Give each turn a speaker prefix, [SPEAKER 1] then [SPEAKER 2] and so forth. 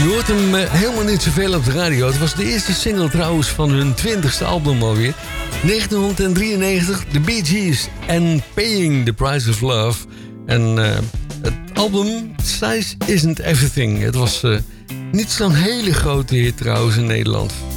[SPEAKER 1] Je hoort hem helemaal niet zoveel op de radio. Het was de eerste single trouwens van hun 20ste album alweer. 1993, The Bee Gees en Paying the Price of Love. En het album Size Isn't Everything. Het was niet zo'n hele grote hit trouwens in Nederland.